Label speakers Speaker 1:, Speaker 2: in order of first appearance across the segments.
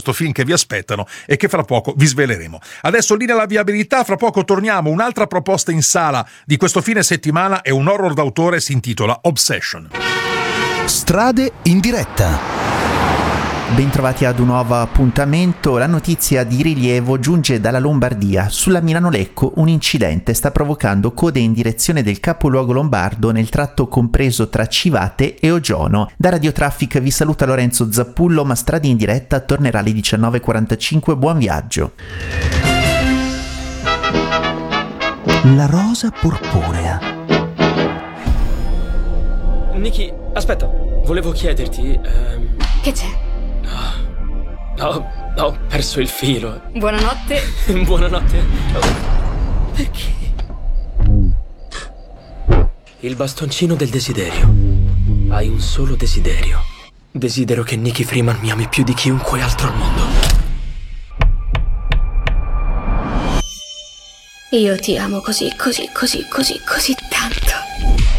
Speaker 1: questo film che vi aspettano e che fra poco vi sveleremo. Adesso linea alla viabilità, fra poco torniamo. Un'altra proposta in sala di questo fine settimana è un horror d'autore, si intitola Obsession.
Speaker 2: Strade in diretta.
Speaker 3: Bentrovati ad un nuovo appuntamento. La notizia di rilievo giunge dalla Lombardia. Sulla Milano-Lecco un incidente sta provocando code in direzione del capoluogo lombardo nel tratto compreso tra Civate e Ogiono. Da Radio Traffic vi saluta Lorenzo Zappullo, ma Strade in diretta tornerà alle 19:45. Buon viaggio.
Speaker 2: La rosa purpurea.
Speaker 4: Niki, aspetta, volevo chiederti...
Speaker 5: Che c'è?
Speaker 4: Ho perso il filo.
Speaker 5: Buonanotte.
Speaker 4: Buonanotte. Perché? Il bastoncino del desiderio. Hai un solo desiderio. Desidero che Niki Freeman mi ami più di chiunque altro al mondo.
Speaker 5: Io ti amo così tanto.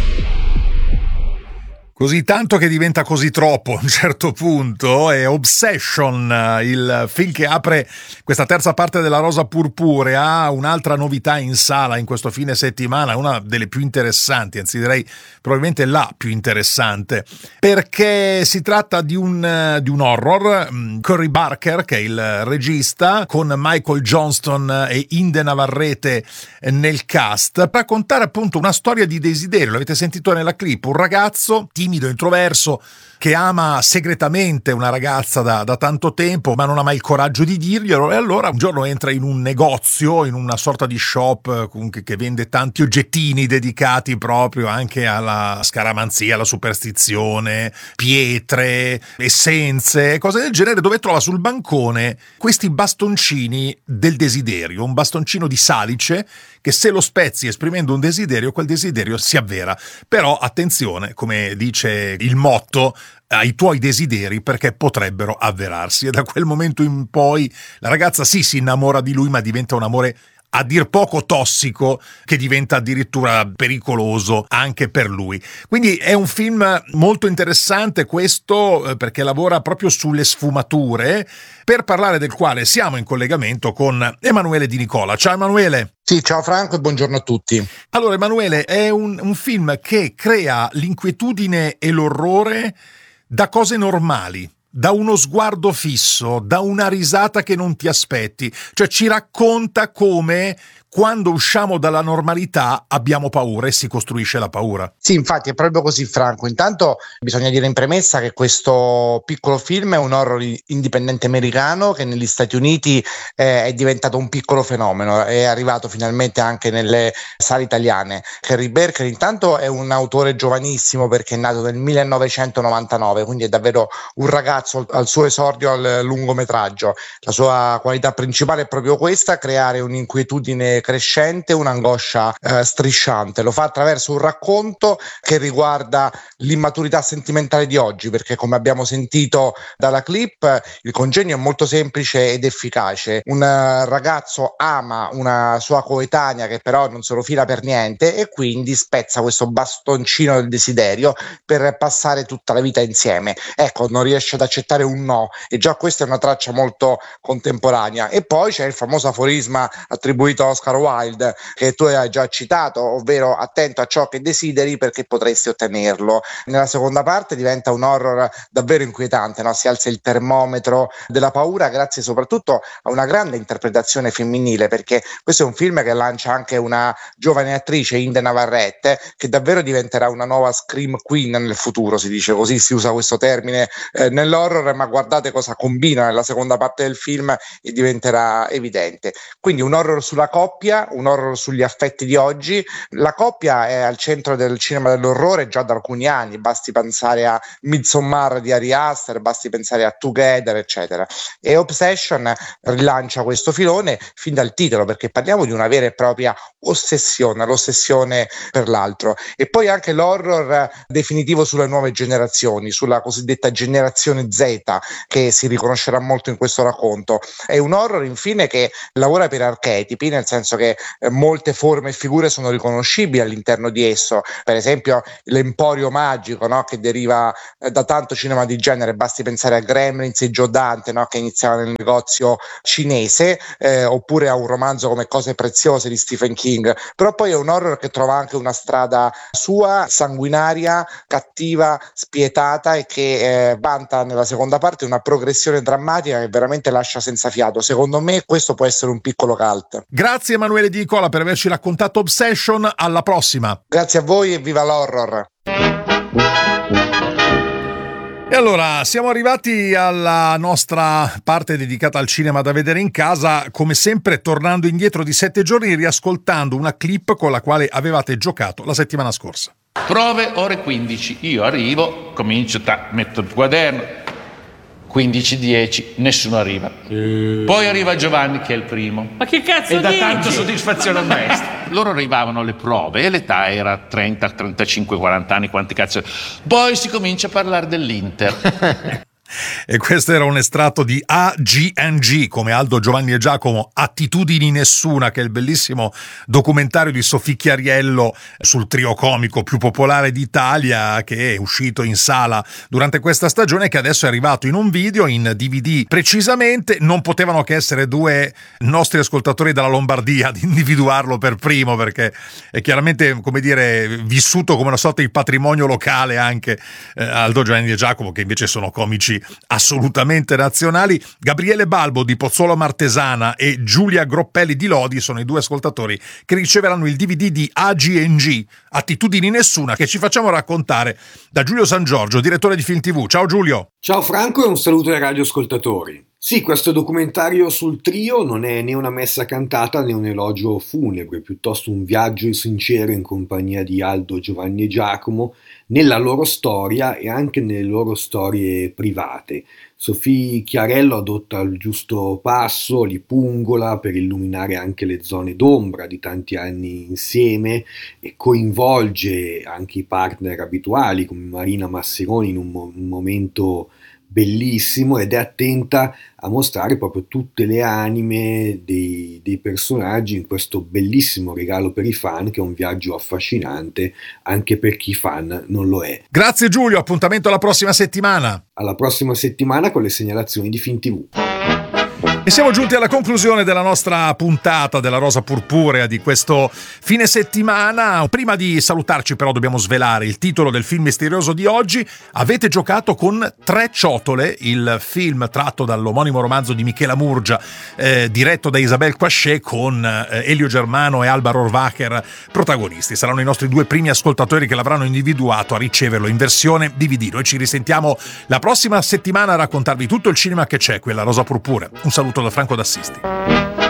Speaker 1: Così tanto che diventa così troppo a un certo punto. È Obsession, il film che apre questa terza parte della Rosa Purpurea, un'altra novità in sala in questo fine settimana, una delle più interessanti, anzi direi probabilmente la più interessante, perché si tratta di un horror. Cory Barker, che è il regista, con Michael Johnston e Inde Navarrete nel cast, per raccontare appunto una storia di desiderio. L'avete sentito nella clip, un ragazzo timido, introverso, che ama segretamente una ragazza da tanto tempo, ma non ha mai il coraggio di dirglielo, e allora un giorno entra in un negozio, in una sorta di shop che vende tanti oggettini dedicati proprio anche alla scaramanzia, alla superstizione, pietre, essenze, cose del genere, dove trova sul bancone questi bastoncini del desiderio, un bastoncino di salice che se lo spezzi esprimendo un desiderio, quel desiderio si avvera. Però attenzione, come dice il motto, ai tuoi desideri, perché potrebbero avverarsi. E da quel momento in poi la ragazza si innamora di lui, ma diventa un amore a dir poco tossico, che diventa addirittura pericoloso anche per lui. Quindi è un film molto interessante questo, perché lavora proprio sulle sfumature, per parlare del quale siamo in collegamento con Emanuele Di Nicola. Ciao Emanuele.
Speaker 6: Sì, ciao Franco e buongiorno a tutti.
Speaker 1: Allora Emanuele, è un film che crea l'inquietudine e l'orrore da cose normali, da uno sguardo fisso, da una risata che non ti aspetti. Cioè ci racconta come quando usciamo dalla normalità abbiamo paura e si costruisce la paura.
Speaker 6: Sì, infatti è proprio così, Franco. Intanto bisogna dire in premessa che questo piccolo film è un horror indipendente americano che negli Stati Uniti è diventato un piccolo fenomeno, è arrivato finalmente anche nelle sale italiane. Cory Barker intanto è un autore giovanissimo, perché è nato nel 1999, quindi è davvero un ragazzo al suo esordio al lungometraggio. La sua qualità principale è proprio questa: creare un'inquietudine crescente, un'angoscia strisciante. Lo fa attraverso un racconto che riguarda l'immaturità sentimentale di oggi, perché come abbiamo sentito dalla clip il congegno è molto semplice ed efficace. Un ragazzo ama una sua coetanea che però non se lo fila per niente, e quindi spezza questo bastoncino del desiderio per passare tutta la vita insieme. Ecco, non riesce ad accettare un no, e già questa è una traccia molto contemporanea. E poi c'è il famoso aforisma attribuito a Oscar Wilde, che tu hai già citato, ovvero attento a ciò che desideri perché potresti ottenerlo. Nella seconda parte diventa un horror davvero inquietante, no? Si alza il termometro della paura grazie soprattutto a una grande interpretazione femminile, perché questo è un film che lancia anche una giovane attrice, Inde Navarrete, che davvero diventerà una nuova scream queen nel futuro, si dice così, si usa questo termine nell'horror, ma guardate cosa combina nella seconda parte del film e diventerà evidente. Quindi un horror sulla coppia, un horror sugli affetti di oggi. La coppia è al centro del cinema dell'orrore già da alcuni anni, basti pensare a Midsommar di Ari Aster, basti pensare a Together, eccetera. E Obsession rilancia questo filone fin dal titolo, perché parliamo di una vera e propria ossessione, l'ossessione per l'altro. E poi anche l'horror definitivo sulle nuove generazioni, sulla cosiddetta generazione Z, che si riconoscerà molto in questo racconto. È un horror infine che lavora per archetipi, nel senso senso che molte forme e figure sono riconoscibili all'interno di esso, per esempio l'emporio magico, no? Che deriva da tanto cinema di genere, basti pensare a Gremlins e Joe Dante, no? Che iniziava nel negozio cinese, oppure a un romanzo come Cose preziose di Stephen King, però poi è un horror che trova anche una strada sua, sanguinaria, cattiva, spietata, e che vanta nella seconda parte una progressione drammatica che veramente lascia senza fiato. Secondo me questo può essere un piccolo cult.
Speaker 1: Grazie Emanuele Di Nicola per averci raccontato Obsession, alla prossima.
Speaker 6: Grazie a voi e viva l'horror.
Speaker 1: E allora siamo arrivati alla nostra parte dedicata al cinema da vedere in casa, come sempre tornando indietro di 7 giorni, riascoltando una clip con la quale avevate giocato la settimana scorsa.
Speaker 7: Prove ore 15, io arrivo, comincio, metto il quaderno, 15:10, nessuno arriva. Poi arriva Giovanni che è il primo.
Speaker 4: Ma che cazzo
Speaker 7: e dà
Speaker 4: dici?
Speaker 7: tanta soddisfazione al maestro. Loro arrivavano alle prove e l'età era 30, 35, 40 anni, quanti cazzo. Poi si comincia a parlare dell'Inter.
Speaker 1: E questo era un estratto di AGNG, come Aldo, Giovanni e Giacomo, Attitudini Nessuna, che è il bellissimo documentario di Sofì Chiariello sul trio comico più popolare d'Italia, che è uscito in sala durante questa stagione, che adesso è arrivato in un video, in DVD precisamente. Non potevano che essere due nostri ascoltatori dalla Lombardia ad individuarlo per primo, perché è chiaramente, come dire, vissuto come una sorta di patrimonio locale anche Aldo, Giovanni e Giacomo, che invece sono comici assolutamente nazionali. Gabriele Balbo di Pozzolo Martesana e Giulia Groppelli di Lodi sono i due ascoltatori che riceveranno il DVD di AGNG, Attitudini Nessuna, che ci facciamo raccontare da Giulio San Giorgio, direttore di Film TV. Ciao Giulio.
Speaker 8: Ciao Franco e un saluto ai radioascoltatori. Sì, questo documentario sul trio non è né una messa cantata né un elogio funebre, piuttosto un viaggio sincero in compagnia di Aldo, Giovanni e Giacomo nella loro storia e anche nelle loro storie private. Sofì Chiarello adotta il giusto passo, li pungola per illuminare anche le zone d'ombra di tanti anni insieme e coinvolge anche i partner abituali come Marina Masseroni in un momento bellissimo, ed è attenta a mostrare proprio tutte le anime dei personaggi in questo bellissimo regalo per i fan, che è un viaggio affascinante anche per chi fan non lo è.
Speaker 1: Grazie Giulio, appuntamento alla prossima settimana.
Speaker 8: Alla prossima settimana con le segnalazioni di Film TV.
Speaker 1: E siamo giunti alla conclusione della nostra puntata della Rosa Purpurea di questo fine settimana. Prima di salutarci però dobbiamo svelare il titolo del film misterioso di oggi. Avete giocato con Tre ciotole, il film tratto dall'omonimo romanzo di Michela Murgia, diretto da Isabel Quasce, con Elio Germano e Alba Rohrwacher protagonisti. Saranno i nostri due primi ascoltatori che l'avranno individuato a riceverlo in versione DVD. Noi ci risentiamo la prossima settimana a raccontarvi tutto il cinema che c'è qui alla Rosa Purpurea. Un saluto da Franco D'Assisti.